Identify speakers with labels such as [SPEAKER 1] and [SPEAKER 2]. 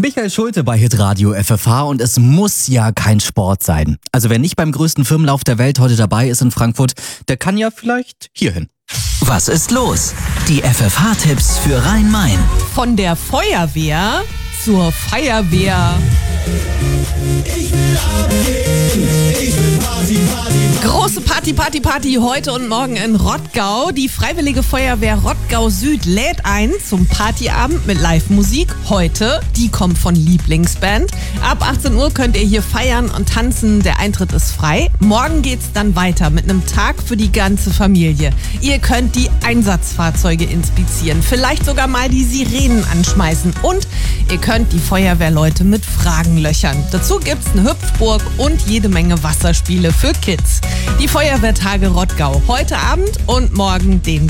[SPEAKER 1] Michael Schulte bei Hitradio FFH und es muss ja kein Sport sein. Also wer nicht beim größten Firmenlauf der Welt heute dabei ist in Frankfurt, der kann ja vielleicht hierhin.
[SPEAKER 2] Was ist los? Die FFH-Tipps für Rhein-Main.
[SPEAKER 3] Von der Feuerwehr zur Feuerwehr.
[SPEAKER 4] Ich will abgehen, ich will Party.
[SPEAKER 3] Große Party heute und morgen in Rottgau. Die Freiwillige Feuerwehr Rottgau Süd lädt ein zum Partyabend mit Live-Musik. Heute, die kommt von Lieblingsband. Ab 18 Uhr könnt ihr hier feiern und tanzen. Der Eintritt ist frei. Morgen geht's dann weiter mit einem Tag für die ganze Familie. Ihr könnt die Einsatzfahrzeuge inspizieren, vielleicht sogar mal die Sirenen anschmeißen und ihr könnt die Feuerwehrleute mit Fragen löchern. Dazu gibt's eine Hüpfburg und jede Menge Wasserspiele für Kids. Die Feuerwehrtage Rottgau heute Abend und morgen den